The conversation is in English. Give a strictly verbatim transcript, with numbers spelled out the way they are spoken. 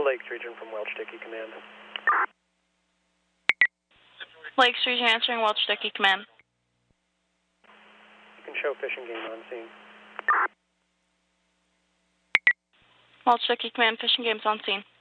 Lakes region from Welch Dickey Command. Lakes region answering Welch Dickey Command. You can show fishing game on scene. Welch Dickey Command, fishing game's on scene.